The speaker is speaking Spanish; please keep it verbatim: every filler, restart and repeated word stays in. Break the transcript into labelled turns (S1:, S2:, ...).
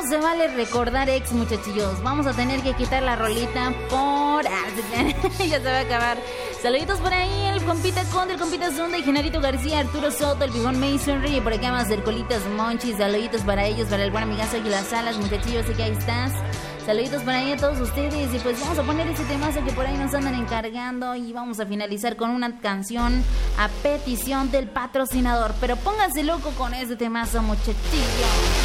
S1: se vale recordar ex, muchachillos. Vamos a tener que quitar la rolita por... ya se va a acabar. Saluditos por ahí, el compita Conde, el compita Zunda y Genarito García, Arturo Soto, el Pijón Mason, y por acá más del Colitas Monchis. Saluditos para ellos, para el buen amigazo y las Salas, muchachillos, sé que ahí estás. Saluditos por ahí a todos ustedes. Y pues vamos a poner ese temazo que por ahí nos andan encargando. Y vamos a finalizar con una canción a petición del patrocinador. Pero pónganse loco con ese temazo, muchachillos.